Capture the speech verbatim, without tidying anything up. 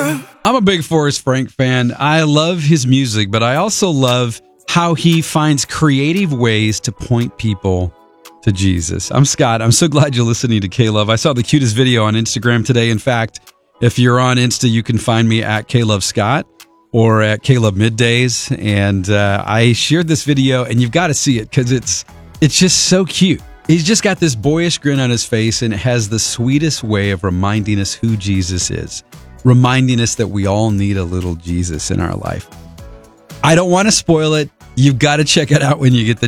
I'm a big Forrest Frank fan. I love his music, but I also love how he finds creative ways to point people to Jesus. I'm Scott. I'm so glad you're listening to K-Love. I saw the cutest video on Instagram today. In fact, if you're on Insta, you can find me at K-Love Scott or at K-Love Middays. And uh, I shared this video, and you've got to see it because it's it's just so cute. He's just got this boyish grin on his face, and it has the sweetest way of reminding us who Jesus is, reminding us that we all need a little Jesus in our life. I don't want to spoil it. You've got to check it out when you get the